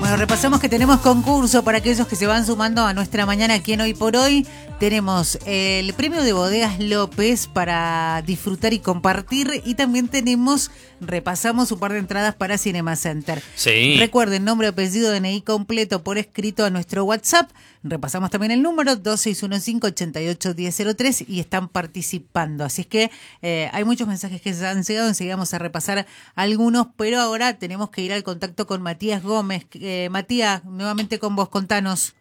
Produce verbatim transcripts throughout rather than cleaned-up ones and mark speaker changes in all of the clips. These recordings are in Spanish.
Speaker 1: Bueno, repasamos que tenemos concurso para aquellos que se van sumando a nuestra mañana aquí en Hoy por Hoy. Tenemos el premio de Bodegas López para disfrutar y compartir. Y también tenemos, repasamos un par de entradas para Cinema Center.
Speaker 2: Sí.
Speaker 1: Recuerden, nombre, apellido, D N I completo por escrito a nuestro WhatsApp. Repasamos también el número dos seis uno cinco, ocho ocho uno cero cero tres y están participando. Así es que eh, hay muchos mensajes que se han llegado. Enseguida vamos a repasar algunos, pero ahora tenemos que ir al contacto con Matías Gómez. Eh, Matías, nuevamente con vos, contanos.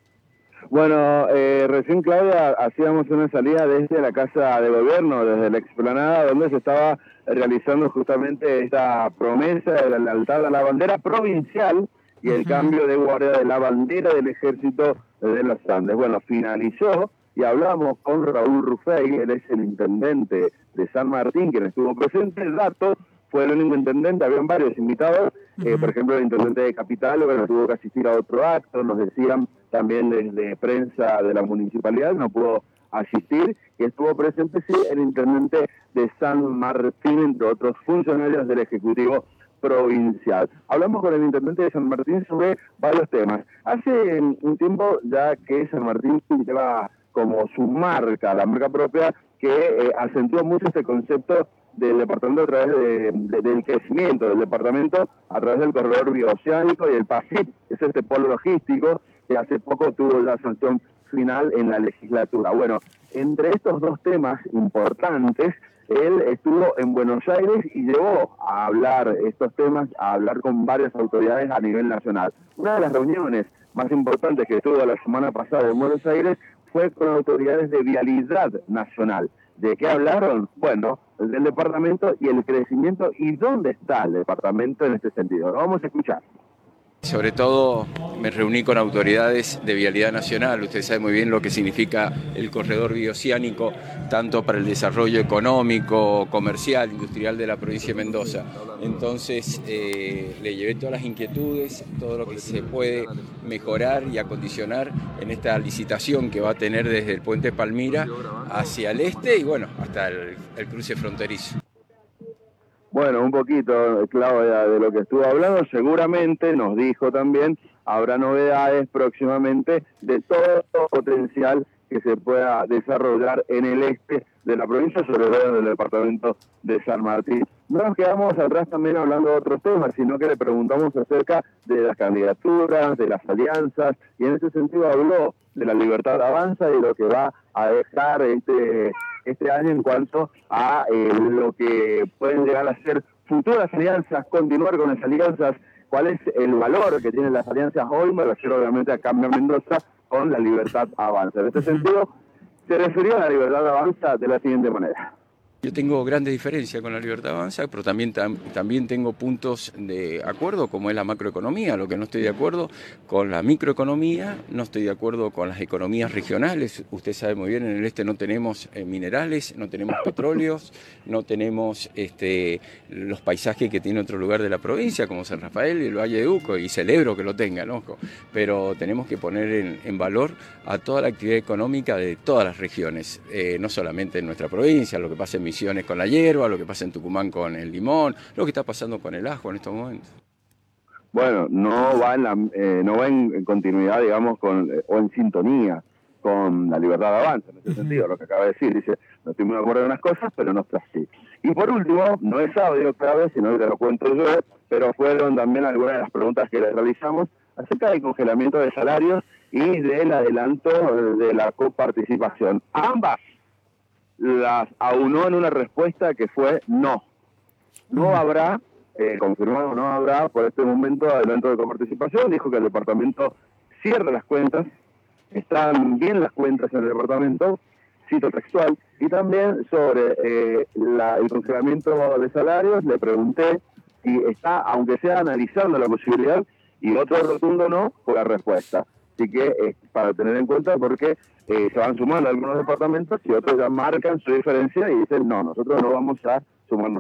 Speaker 3: Bueno, eh, recién, Claudia, hacíamos una salida desde la Casa de Gobierno, desde la explanada, donde se estaba realizando justamente esta promesa del altar a la bandera provincial y el uh-huh. cambio de guardia de la bandera del Ejército de los Andes. Bueno, finalizó y hablamos con Raúl Rufey, él es el intendente de San Martín, quien estuvo presente. El dato fue el único intendente, habían varios invitados, uh-huh. eh, por ejemplo el intendente de Capital, bueno, tuvo que asistir a otro acto, nos decían también desde prensa de la municipalidad, no pudo asistir, y estuvo presente sí el intendente de San Martín, entre otros funcionarios del Ejecutivo Provincial. Hablamos con el intendente de San Martín sobre varios temas. Hace un tiempo ya que San Martín lleva como su marca, la marca propia, que eh, acentúa mucho este concepto del departamento a través de, de, del crecimiento del departamento a través del corredor bioceánico y el PASIP, que es este polo logístico que hace poco tuvo la sanción final en la legislatura. Bueno, entre estos dos temas importantes, él estuvo en Buenos Aires y llevó a hablar estos temas, a hablar con varias autoridades a nivel nacional. Una de las reuniones más importantes que estuvo la semana pasada en Buenos Aires fue con autoridades de vialidad nacional. ¿De qué hablaron? Bueno, del departamento y el crecimiento y dónde está el departamento en este sentido. Lo vamos a escuchar.
Speaker 4: Sobre todo me reuní con autoridades de Vialidad Nacional. Usted sabe muy bien lo que significa el corredor bioceánico, tanto para el desarrollo económico, comercial, industrial de la provincia de Mendoza. Entonces eh, le llevé todas las inquietudes, todo lo que se puede mejorar y acondicionar en esta licitación que va a tener desde el puente Palmira hacia el este y bueno, hasta el, el cruce fronterizo.
Speaker 3: Bueno, un poquito, Claudia, de lo que estuvo hablando, seguramente nos dijo también, habrá novedades próximamente de todo el potencial que se pueda desarrollar en el este de la provincia, sobre todo en el departamento de San Martín. No nos quedamos atrás también hablando de otros temas, sino que le preguntamos acerca de las candidaturas, de las alianzas, y en ese sentido habló de la Libertad Avanza y lo que va a dejar este... este año en cuanto a eh, lo que pueden llegar a ser futuras alianzas, continuar con las alianzas, cuál es el valor que tienen las alianzas hoy, me refiero obviamente a Cambio Mendoza con la Libertad Avanza. En este sentido, se refirió a la Libertad Avanza de la siguiente manera.
Speaker 4: Yo tengo grandes diferencias con la Libertad Avanza, pero también, tam, también tengo puntos de acuerdo, como es la macroeconomía. Lo que no estoy de acuerdo con la microeconomía, no estoy de acuerdo con las economías regionales. Usted sabe muy bien, en el este no tenemos eh, minerales, no tenemos petróleos, no tenemos este, los paisajes que tiene otro lugar de la provincia, como San Rafael y el Valle de Uco, y celebro que lo tengan, ojo. Pero tenemos que poner en, en valor a toda la actividad económica de todas las regiones, eh, no solamente en nuestra provincia, lo que pasa en Misiones con la hierba, lo que pasa en Tucumán con el limón, lo que está pasando con el ajo en estos momentos.
Speaker 3: Bueno, no va en, la, eh, no va en, en continuidad, digamos, con eh, o en sintonía con la Libertad de Avanza, en ese sentido, lo que acaba de decir. Dice, no estoy muy de acuerdo en unas cosas, pero no está así. Y por último, no es audio clave, sino que te lo cuento yo, pero fueron también algunas de las preguntas que le realizamos acerca del congelamiento de salarios y del adelanto de la coparticipación. Ambas las aunó en una respuesta que fue no. No habrá, eh, confirmado no habrá por este momento adelanto de coparticipación. Dijo que el departamento cierra las cuentas, están bien las cuentas en el departamento, cito textual, y también sobre eh, la, el congelamiento de salarios, le pregunté si está, aunque sea analizando la posibilidad, y otro rotundo no, por la respuesta. Así que eh, para tener en cuenta porque eh, se van sumando algunos departamentos y otros ya marcan su diferencia y dicen no, nosotros no vamos a sumarnos.